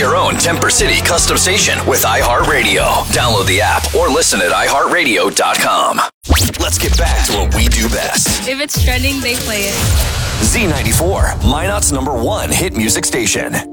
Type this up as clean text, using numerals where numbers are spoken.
your own Temper City custom station with iHeartRadio. Download the app or listen at iHeartRadio.com. Let's get back to what we do best. If it's trending, they play it. Z94, Minot's #1 hit music station.